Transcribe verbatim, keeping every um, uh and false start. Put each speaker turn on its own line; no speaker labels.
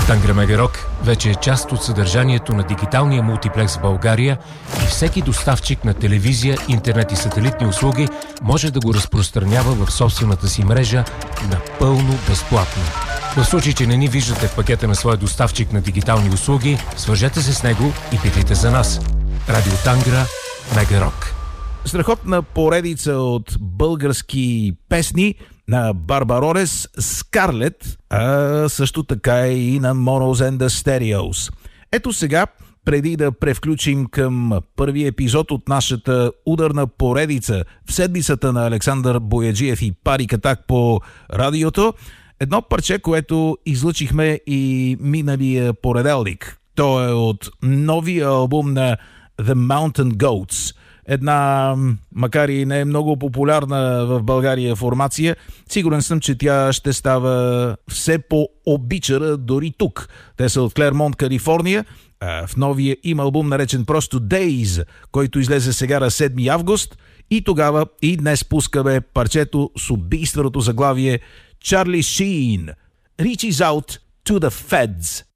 Тангра Мега Рок вече е част от съдържанието на дигиталния мултиплекс в България и всеки доставчик на телевизия, интернет и сателитни услуги може да го разпространява в собствената си мрежа напълно безплатно. В случай, че не ни виждате в пакета на своя доставчик на дигитални услуги, свържете се с него и питайте за нас. Радио Тангра Мега Рок.
Страхотна поредица от български песни на Барбаролес, Скарлет, а също така и на Monos and the Stereos. Ето сега, преди да превключим към първи епизод от нашата ударна поредица в седмицата на Александър Бояджиев и Пари Катак по радиото, едно парче, което излъчихме и миналия понеделник. То е от новия албум на The Mountain Goats. Една, макар и не много популярна в България формация, сигурен съм, че тя ще става все по-обичара дори тук. Те са от Клермонт, Калифорния. В новия им албум, наречен просто Days, който излезе сега на седми август. И тогава и днес пускаме парчето с убийственото заглавие Charlie Sheen Reaches Out to the Feds.